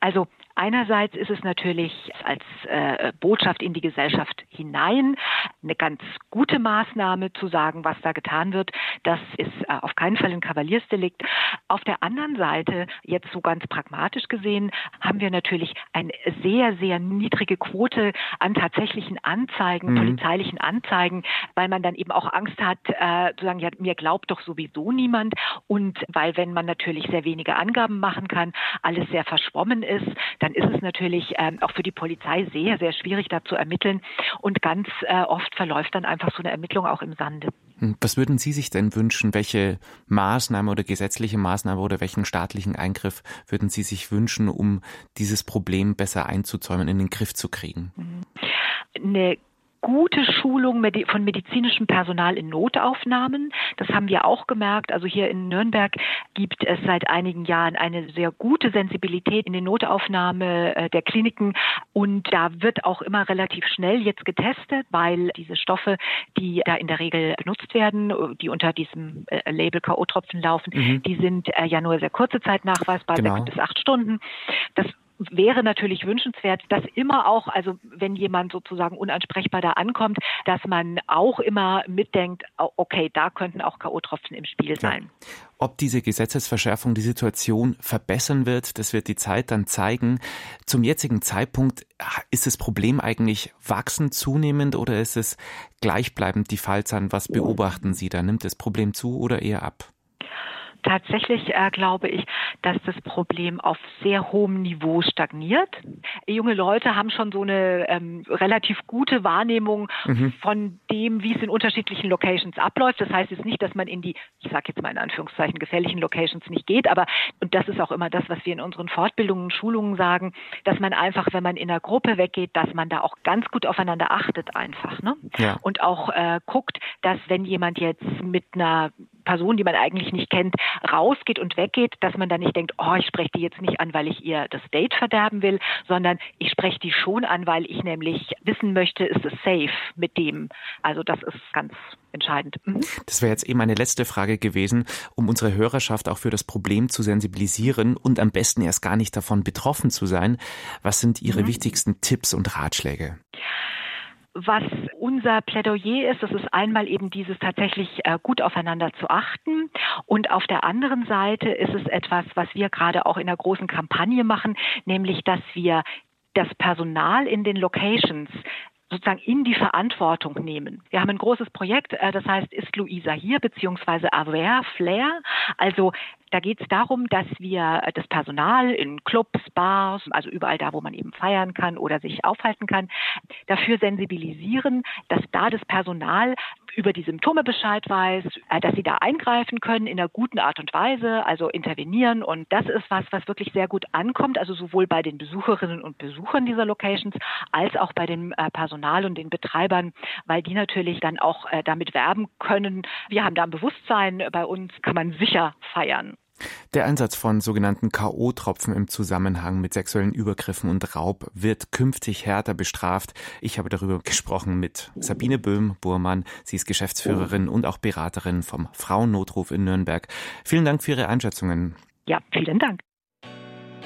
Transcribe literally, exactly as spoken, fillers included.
Also einerseits ist es natürlich als äh, Botschaft in die Gesellschaft hinein eine ganz gute Maßnahme zu sagen, was da getan wird. Das ist äh, auf keinen Fall ein Kavaliersdelikt. Auf der anderen Seite, jetzt so ganz pragmatisch gesehen, haben wir natürlich eine sehr, sehr niedrige Quote an tatsächlichen Anzeigen, mhm. polizeilichen Anzeigen, weil man dann eben auch Angst hat, äh, zu sagen, ja, mir glaubt doch sowieso niemand. Und weil, wenn man natürlich sehr wenige Angaben machen kann, alles sehr verschwommen ist, dann ist es natürlich ähm, auch für die Polizei sehr, sehr schwierig, da zu ermitteln. Und ganz äh, oft verläuft dann einfach so eine Ermittlung auch im Sande. Was würden Sie sich denn wünschen? Welche Maßnahme oder gesetzliche Maßnahme oder welchen staatlichen Eingriff würden Sie sich wünschen, um dieses Problem besser einzuzäumen, in den Griff zu kriegen? Eine gute Schulung von medizinischem Personal in Notaufnahmen. Das haben wir auch gemerkt. Also hier in Nürnberg gibt es seit einigen Jahren eine sehr gute Sensibilität in der Notaufnahme der Kliniken. Und da wird auch immer relativ schnell jetzt getestet, weil diese Stoffe, die da in der Regel benutzt werden, die unter diesem Label K O-Tropfen laufen, mhm. die sind ja nur sehr kurze Zeit nachweisbar, genau. sechs bis acht Stunden. Das wäre natürlich wünschenswert, dass immer auch, also wenn jemand sozusagen unansprechbar da ankommt, dass man auch immer mitdenkt, okay, da könnten auch K O-Tropfen im Spiel sein. Ja. Ob diese Gesetzesverschärfung die Situation verbessern wird, das wird die Zeit dann zeigen. Zum jetzigen Zeitpunkt ist das Problem eigentlich wachsend zunehmend oder ist es gleichbleibend die Fallzahlen? Was beobachten Sie da? Nimmt das Problem zu oder eher ab? Tatsächlich äh, glaube ich, dass das Problem auf sehr hohem Niveau stagniert. Junge Leute haben schon so eine ähm, relativ gute Wahrnehmung mhm. von dem, wie es in unterschiedlichen Locations abläuft. Das heißt jetzt nicht, dass man in die, ich sage jetzt mal in Anführungszeichen, gefährlichen Locations nicht geht, aber, und das ist auch immer das, was wir in unseren Fortbildungen und Schulungen sagen, dass man einfach, wenn man in einer Gruppe weggeht, dass man da auch ganz gut aufeinander achtet einfach. Ne? Ja. Und auch äh, guckt, dass wenn jemand jetzt mit einer Person, die man eigentlich nicht kennt, rausgeht und weggeht, dass man dann nicht denkt, oh, ich spreche die jetzt nicht an, weil ich ihr das Date verderben will, sondern ich spreche die schon an, weil ich nämlich wissen möchte, ist es safe mit dem. Also das ist ganz entscheidend. Mhm. Das wäre jetzt eben meine letzte Frage gewesen, um unsere Hörerschaft auch für das Problem zu sensibilisieren und am besten erst gar nicht davon betroffen zu sein. Was sind Ihre mhm. wichtigsten Tipps und Ratschläge? Was unser Plädoyer ist, das ist einmal eben dieses tatsächlich äh, gut aufeinander zu achten. Und auf der anderen Seite ist es etwas, was wir gerade auch in einer großen Kampagne machen, nämlich, dass wir das Personal in den Locations sozusagen in die Verantwortung nehmen. Wir haben ein großes Projekt, äh, das heißt Ist Luisa hier, beziehungsweise Aware Flair. Also da geht es darum, dass wir das Personal in Clubs, Bars, also überall da, wo man eben feiern kann oder sich aufhalten kann, dafür sensibilisieren, dass da das Personal über die Symptome Bescheid weiß, dass sie da eingreifen können in einer guten Art und Weise, also intervenieren. Und das ist was, was wirklich sehr gut ankommt, also sowohl bei den Besucherinnen und Besuchern dieser Locations als auch bei dem Personal und den Betreibern, weil die natürlich dann auch damit werben können. Wir haben da ein Bewusstsein, bei uns kann man sicher feiern. Der Einsatz von sogenannten K O-Tropfen im Zusammenhang mit sexuellen Übergriffen und Raub wird künftig härter bestraft. Ich habe darüber gesprochen mit Sabine Böhm-Burmann. Sie ist Geschäftsführerin und auch Beraterin vom Frauennotruf in Nürnberg. Vielen Dank für Ihre Einschätzungen. Ja, vielen Dank.